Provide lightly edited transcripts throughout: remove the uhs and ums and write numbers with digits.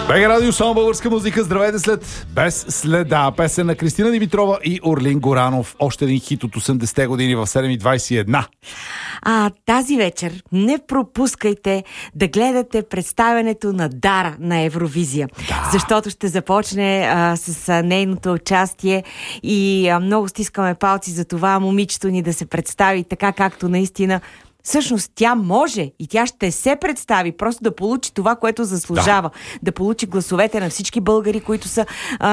БГ Радио, само българска музика. Здравейте след Без следа. Песен на Кристина Димитрова и Орлин Горанов. Още един хит от 80-те години в 7:21. Тази вечер не пропускайте да гледате представянето на Дара на Евровизия. Да. Защото ще започне с нейното участие и много стискаме палци за това момичето ни да се представи така, както наистина всъщност тя може и тя ще се представи, просто да получи това, което заслужава. Да получи гласовете на всички българи, които са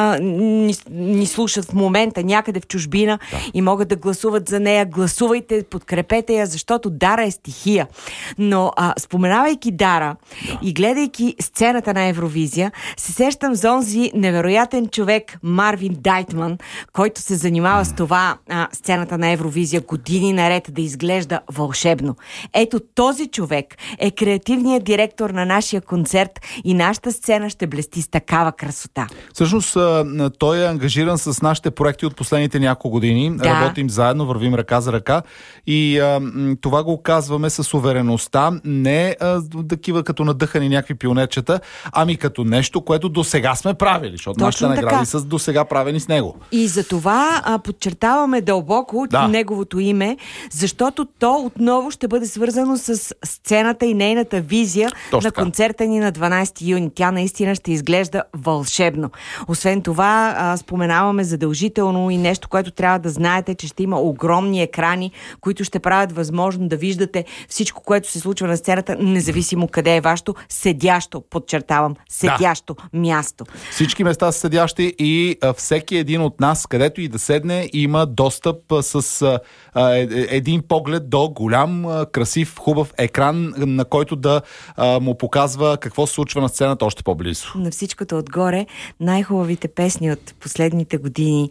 ни слушат в момента някъде в чужбина и могат да гласуват за нея. Гласувайте, подкрепете я, защото Дара е стихия. Но споменавайки Дара и гледайки сцената на Евровизия, се сещам за онзи невероятен човек Марвин Дайтман, който се занимава с това сцената на Евровизия години наред да изглежда вълшебно. Ето този човек е креативният директор на нашия концерт и нашата сцена ще блести с такава красота. Всъщност той е ангажиран с нашите проекти от последните няколко години. Да. Работим заедно, вървим ръка за ръка и това го казваме с увереността, не такива като надъхани някакви пионерчета, ами като нещо, което досега сме правили, защото нашите награди са досега правени с него. И за това подчертаваме дълбоко неговото име, защото то отново ще бъде свързано с сцената и нейната визия на концерта ни на 12 юни. Тя наистина ще изглежда вълшебно. Освен това, споменаваме задължително и нещо, което трябва да знаете, че ще има огромни екрани, които ще правят възможно да виждате всичко, което се случва на сцената, независимо къде е вашето седящо, подчертавам, седящо място. Всички места са седящи и всеки един от нас, където и да седне, има достъп с един поглед до голям, красив, хубав екран, на който да му показва какво се случва на сцената още по-близо. На всичкото отгоре, най-хубавите песни от последните години,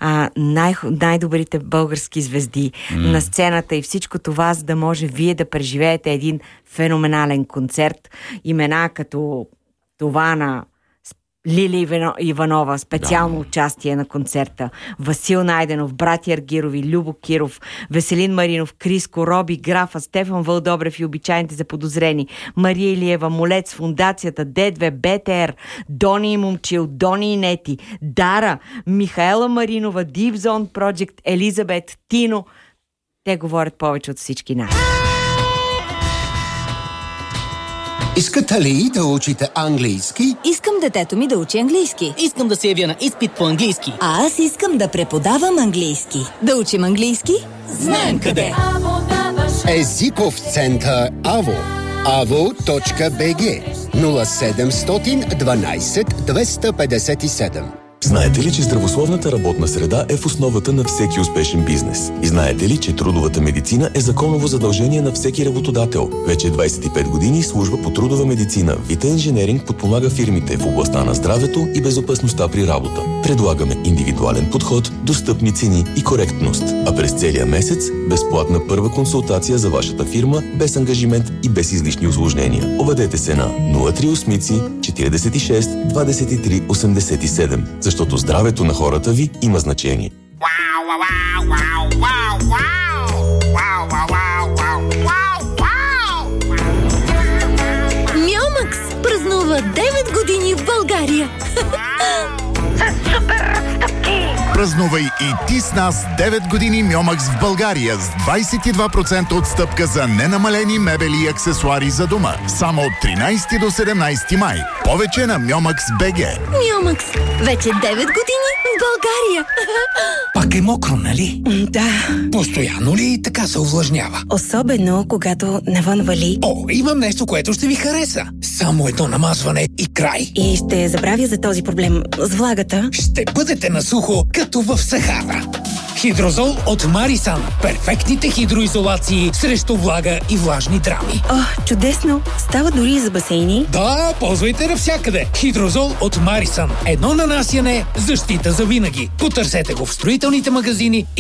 най-добрите български звезди на сцената и всичко това, за да може вие да преживеете един феноменален концерт. Имена като това на Лили Иванова, специално участие на концерта, Васил Найденов, братя Аргирови, Любо Киров, Веселин Маринов, Криско, Роби Графа, Стефан Вълдобрев и обичайните заподозрени, Мария Илиева, Молец, Фундацията, Д2, БТР, Дони и Момчил, Дони и Нети, Дара, Михаела Маринова, Deep Zone Project, Елизабет, Тино. Те говорят повече от всички нас. Искате ли да учите английски? Искам детето ми да учи английски. Искам да се явя на изпит по английски. А аз искам да преподавам английски. Да учим английски? Знаем къде! Езиков център АВО. avo.bg 0700 12 257. Знаете ли, че здравословната работна среда е в основата на всеки успешен бизнес? И знаете ли, че трудовата медицина е законово задължение на всеки работодател? Вече 25 години служба по трудова медицина Vita Engineering подпомага фирмите в областта на здравето и безопасността при работа. Предлагаме индивидуален подход, достъпни цени и коректност. А през целия месец безплатна първа консултация за вашата фирма, без ангажимент и без излишни усложнения. Обадете се на 038 46 23 87. Защото здравето на хората ви има значение. Миомакс празнува 9 години в България. Празнувай и ти с нас 9 години Миомакс в България с 22% отстъпка за ненамалени мебели и аксесуари за дома. Само от 13 до 17 май. Повече на Миомакс БГ. Миомакс. Вече 9 години в България. Пак е мокро, нали? Да. Постоянно ли така се увлажнява? Особено, когато навън вали. О, имам нещо, което ще ви хареса. Само едно намазване и край. И ще забравя за този проблем с влагата. Ще бъдете на сухо, като в Сахара. Хидрозол от Марисан. Перфектните хидроизолации срещу влага и влажни драми. О, чудесно! Става дори и за басейни. Да, ползвайте навсякъде. Хидрозол от Марисан. Едно нанасяне, защита за винаги. Потърсете го в строителните магазини